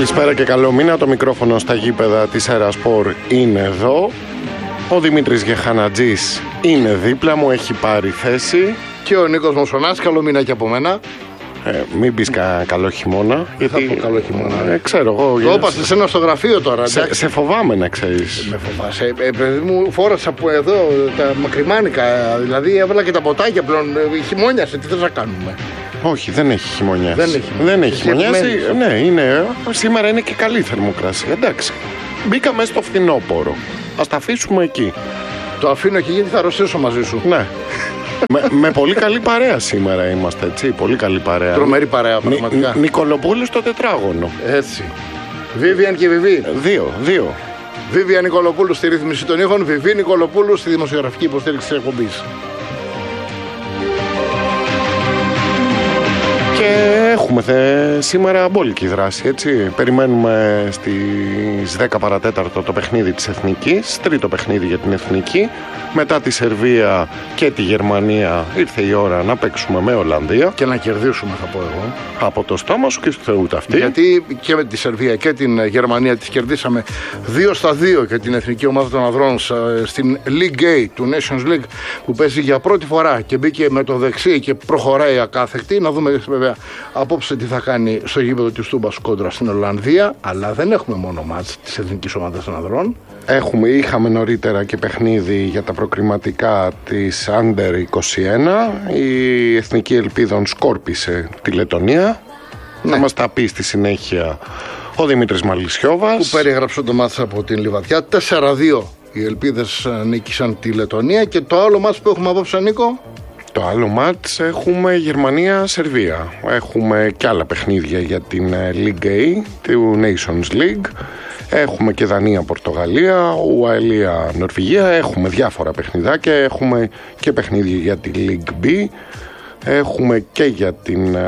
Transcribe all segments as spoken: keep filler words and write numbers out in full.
Καλησπέρα και καλό μήνα. Το μικρόφωνο στα γήπεδα της Αερασπορ είναι εδώ. Ο Δημήτρης Γεχανατζής είναι δίπλα μου, έχει πάρει θέση. Και ο Νίκος Μοσονάς, καλό μήνα και από μένα. Ε, μην πεις κα, καλό χειμώνα. Γιατί θα πω καλό χειμώνα. Ε, ξέρω εγώ. Το είπα σε σένα στο γραφείο τώρα. Σε, σε φοβάμαι να ξέρεις. Με φοβάσαι. Ε, παιδί μου, φόρασα από εδώ τα μακριμάνικα. Δηλαδή έβαλα και τα ποτάκια πλέον. Χειμώνιασε, τι θες να κάνουμε. Όχι, δεν έχει χειμωνιάσει. Δεν έχει, δεν έχει χειμωνιάσει. Ναι, είναι. Σήμερα είναι και καλή θερμοκρασία. Εντάξει. Μπήκαμε στο φθινόπωρο. Ας τα αφήσουμε εκεί. Το αφήνω εκεί γιατί θα αρρωστήσω μαζί σου. Ναι. με, με πολύ καλή παρέα σήμερα είμαστε, έτσι. Πολύ καλή παρέα. Τρομερή παρέα, πραγματικά. Νι, Νικολοπούλου στο τετράγωνο. Έτσι. Βίβιαν και Βιβί. Δύο, δύο. Βίβιαν Νικολοπούλου στη ρύθμιση των ήχων, Βιβί Νικολοπούλου στη δημοσιογραφική υποστήριξη της εκπομπής. Και έχουμε θε, σήμερα αμπόλικη δράση, έτσι. Περιμένουμε στις δέκα παρατέταρτο το παιχνίδι της Εθνικής, τρίτο παιχνίδι για την Εθνική. Μετά τη Σερβία και τη Γερμανία ήρθε η ώρα να παίξουμε με Ολλανδία. Και να κερδίσουμε, θα πω εγώ. Από το στόμα σου και στο Θεού αυτή. Γιατί και με τη Σερβία και την Γερμανία τις κερδίσαμε δύο στα δύο και την Εθνική Ομάδα των Ανδρών στην League A του Nations League που παίζει για πρώτη φορά και μπήκε με το δεξί και προχωράει ακάθεκτη. Να δούμε βέβαια απόψε τι θα κάνει στο γήπεδο της Τούμπας κόντρα στην Ολλανδία. Αλλά δεν έχουμε μόνο μάτς της Εθνικής Ομάδας των Ανδρών. Έχουμε, είχαμε νωρίτερα και παιχνίδι για τα προκριματικά της Under είκοσι ένα. Η Εθνική Ελπίδων σκόρπισε τη Λετονία. Ναι. Θα μας τα πει στη συνέχεια ο Δημήτρης Μαλισσιώβας, που περιέγραψε το μάτς από την Λιβαδιά. τέσσερα δύο οι Ελπίδες νίκησαν τη Λετονία. Και το άλλο μάτς που έχουμε απόψε, Νίκο? Το άλλο μάτς έχουμε Γερμανία-Σερβία. Έχουμε και άλλα παιχνίδια για την League A, του Nations League. Έχουμε και Δανία-Πορτογαλία, Ουαλία-Νορβηγία. Έχουμε διάφορα παιχνιδάκια. Έχουμε και παιχνίδια για τη League B. Έχουμε και για την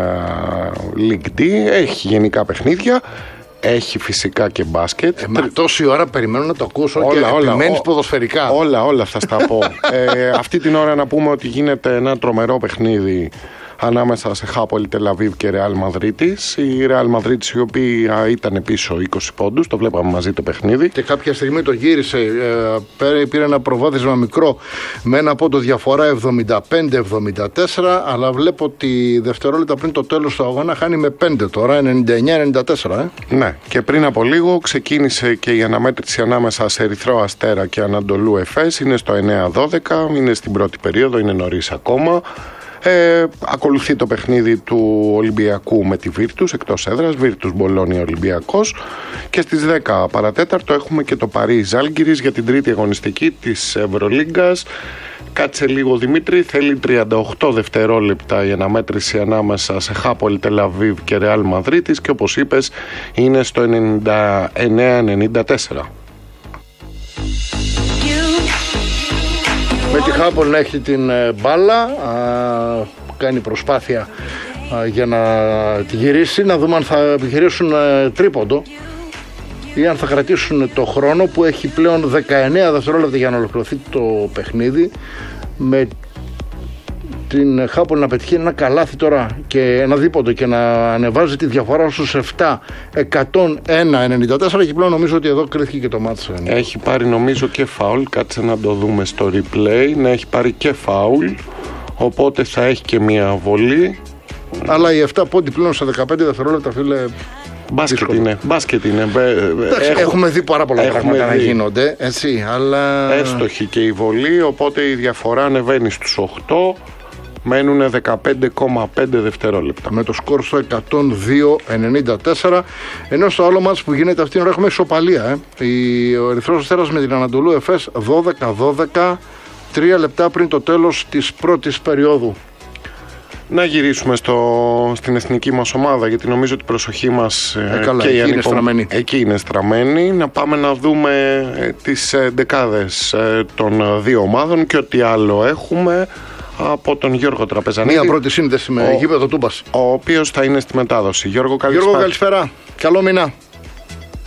uh, League D. Έχει γενικά παιχνίδια. Έχει φυσικά και μπάσκετ. Ε, μα τόση ώρα περιμένω να το ακούσω όλα, και όλα, επιμένεις ποδοσφαιρικά. Όλα, όλα θα στα πω. ε, αυτή την ώρα να πούμε ότι γίνεται ένα τρομερό παιχνίδι ανάμεσα σε Χάπολη Τελαβίβ και Ρεάλ Μαδρίτης. Η Ρεάλ Μαδρίτης, η οποία ήταν πίσω είκοσι πόντους, το βλέπαμε μαζί το παιχνίδι. Και κάποια στιγμή το γύρισε, ε, πήρε ένα προβάδισμα μικρό με ένα πόντο διαφορά εβδομήντα πέντε εβδομήντα τέσσερα, αλλά βλέπω ότι δευτερόλεπτα πριν το τέλος του αγώνα χάνει με πέντε τώρα, ενενήντα εννιά ενενήντα τέσσερα. Ε. Ναι, και πριν από λίγο ξεκίνησε και η αναμέτρηση ανάμεσα σε Ερυθρό Αστέρα και Ανατολού Εφές. Είναι στο εννιά δώδεκα, είναι στην πρώτη περίοδο, είναι νωρίς ακόμα. Ε, ακολουθεί το παιχνίδι του Ολυμπιακού με τη Βίρτους εκτός έδρας, Βίρτους Μπολόνια Ολυμπιακός, και στις δέκα παρατέταρτο έχουμε και το Παρί Ζάλγκιρις για την τρίτη αγωνιστική της Ευρωλίγκας. Κάτσε λίγο, Δημήτρη, θέλει τριάντα οκτώ δευτερόλεπτα η αναμέτρηση ανάμεσα σε Χάπολη Τελαβίβ και Ρεάλ Μαδρίτης και όπως είπες είναι στο ενενήντα εννιά ενενήντα τέσσερα. Με τη Χάπολ να έχει την μπάλα, α, κάνει προσπάθεια α, για να τη γυρίσει, να δούμε αν θα επιχειρήσουν α, τρίποντο ή αν θα κρατήσουν το χρόνο που έχει πλέον δεκαεννιά δευτερόλεπτα για να ολοκληρωθεί το παιχνίδι, με την Χάπολ να πετυχεί ένα καλάθι τώρα και ένα δίποντο και να ανεβάζει τη διαφορά στους επτά, εκατόν ένα ενενήντα τέσσερα, και πλέον νομίζω ότι εδώ κρίθηκε και το μάτς. Έχει πάρει νομίζω και φάουλ, κάτσε να το δούμε στο replay, να έχει πάρει και φάουλ, οπότε θα έχει και μια βολή. Αλλά οι επτά πόντι πλέον σε δεκαπέντε δευτερόλεπτα, φίλε, μπάσκετ είναι, μπάσκετ είναι. Εντάξει, έχουμε, έχουμε δει πάρα πολλά πράγματα να γίνονται, έτσι, αλλά... Έστοχη και η βολή, οπότε η διαφορά ανεβαίνει στους οκτώ. Μένουν δεκαπέντε κόμμα πέντε δευτερόλεπτα. Με το σκορ στο εκατόν δύο ενενήντα τέσσερα. Ενώ στο άλλο μάτς που γίνεται αυτήν την ώρα έχουμε ισοπαλία. Ε. Ο Ερυθρός Αστέρας με την Ανατολού Εφές δώδεκα δώδεκα, τρία λεπτά πριν το τέλος της πρώτης περίοδου. Να γυρίσουμε στο, στην εθνική μας ομάδα, γιατί νομίζω ότι η προσοχή μας ε, καλά, και εκεί, ανυπο... είναι στραμμένη. εκεί είναι στραμμένη. Να πάμε να δούμε ε, τις ε, δεκάδες ε, των δύο ομάδων και ό,τι άλλο έχουμε από τον Γιώργο Τραπεζανίδη. Μία πρώτη σύνδεση με ο... γήπεδο Τούμπας, ο οποίος θα είναι στη μετάδοση. Γιώργο, καλησπέρα. Γιώργο, καλησπέρα. Καλό μήνα.